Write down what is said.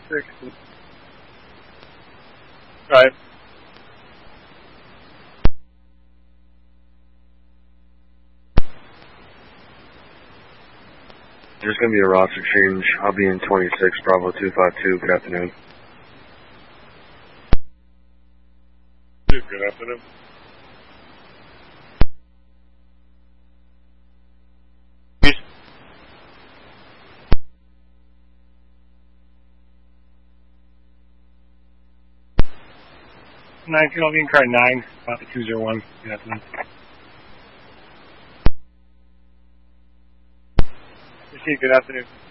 26. Right. There's going to be a roster change. I'll be in 26, Bravo 252. Good afternoon. Good afternoon. I'll be in car 9, about 201. Good afternoon. Good afternoon.